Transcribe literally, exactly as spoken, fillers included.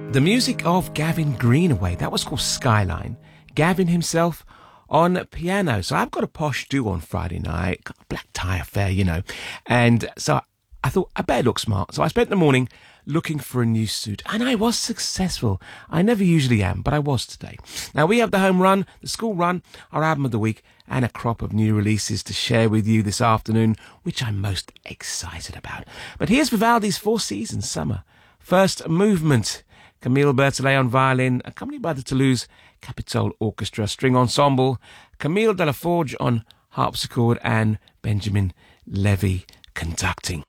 The music of Gavin Greenaway, that was called Skyline. Gavin himself on piano. So I've got a posh do on Friday night, got a black tie affair, you know. And so I thought, I better look smart. So I spent the morning looking for a new suit, and I was successful. I never usually am, but I was today. Now we have the home run, the school run, our album of the week, and a crop of new releases to share with you this afternoon, which I'm most excited about. But here's Vivaldi's Four Seasons Summer. First movement. Camille Bertolet on violin, accompanied by the Toulouse Capitol Orchestra String Ensemble, Camille Delaforge on harpsichord, and Benjamin Levy conducting.